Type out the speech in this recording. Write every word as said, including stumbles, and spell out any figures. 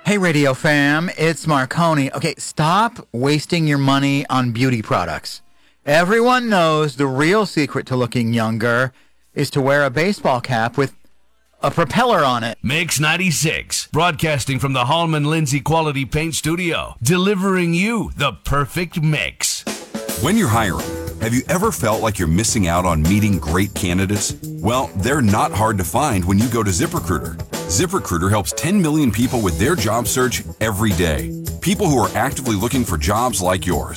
Hey, Radio Fam, it's Marconi. Okay, stop wasting your money on beauty products. Everyone knows the real secret to looking younger is to wear a baseball cap with a propeller on it. Mix ninety-six, broadcasting from the Hallman Lindsay Quality Paint Studio, delivering you the perfect mix. When you're hiring, have you ever felt like you're missing out on meeting great candidates? Well, they're not hard to find when you go to ZipRecruiter. ZipRecruiter helps ten million people with their job search every day. People who are actively looking for jobs like yours.